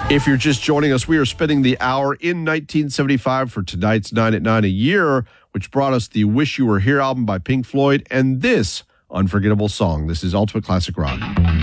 If you're just joining us, we are spending the hour in 1975 for tonight's 9 at 9 a year, which brought us the Wish You Were Here album by Pink Floyd and this unforgettable song. This is Ultimate Classic Rock.